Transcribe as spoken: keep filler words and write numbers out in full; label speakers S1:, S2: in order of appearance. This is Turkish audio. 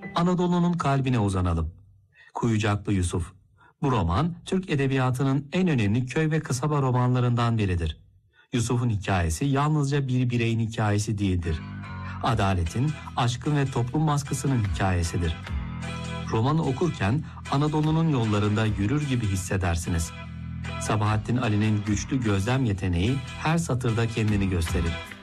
S1: Anadolu'nun kalbine uzanalım. Kuyucaklı Yusuf. Bu roman Türk edebiyatının en önemli köy ve kasaba romanlarından biridir. Yusuf'un hikayesi yalnızca bir bireyin hikayesi değildir. Adaletin, aşkın ve toplum baskısının hikayesidir. Romanı okurken Anadolu'nun yollarında yürür gibi hissedersiniz. Sabahattin Ali'nin güçlü gözlem yeteneği her satırda kendini gösterir.